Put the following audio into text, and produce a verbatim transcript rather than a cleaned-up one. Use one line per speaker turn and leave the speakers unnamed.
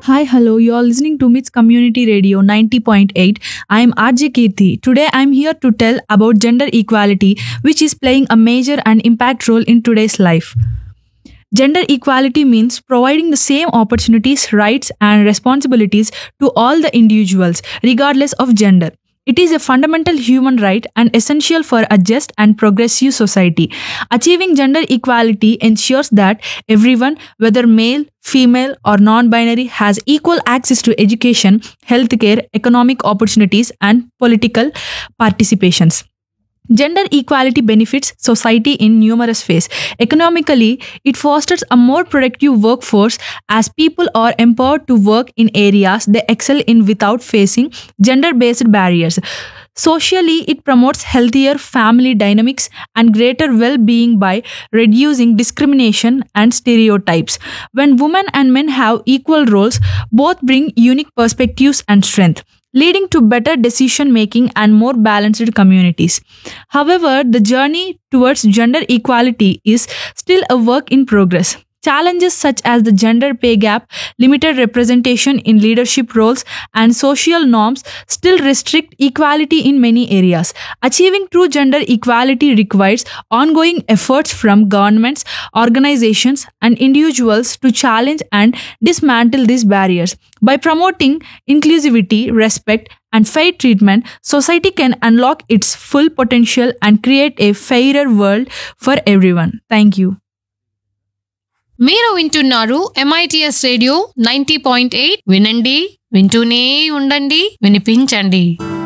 Hi, hello. You are listening to Mits Community Radio ninety point eight. I am R J Kirti. Today I am here to tell about gender equality, which is playing a major and impact role in today's life. Gender equality means providing the same opportunities, rights, and responsibilities to all the individuals, regardless of gender. It is a fundamental human right and essential for a just and progressive society. Achieving gender equality ensures that everyone, whether male, female, or non binary, has equal access to education, healthcare, economic opportunities, and political participations. Gender equality benefits society in numerous ways. Economically, it fosters a more productive workforce as people are empowered to work in areas they excel in without facing gender based barriers. Socially, it promotes healthier family dynamics and greater well being by reducing discrimination and stereotypes. When women and men have equal roles, both bring unique perspectives and strength, leading to better decision making and more balanced communities. However, the journey towards gender equality is still a work in progress. Challenges such as the gender pay gap, limited representation in leadership roles, and social norms still restrict equality in many areas. Achieving true gender equality requires ongoing efforts from governments, organizations, and individuals to challenge and dismantle these barriers. By promoting inclusivity, respect, and fair treatment, society can unlock its full potential and create a fairer world for everyone. Thank you.
మీరు వింటున్నారు MITS radio ninety point eight. వినండి, వింటూనే ఉండండి, వినిపించండి.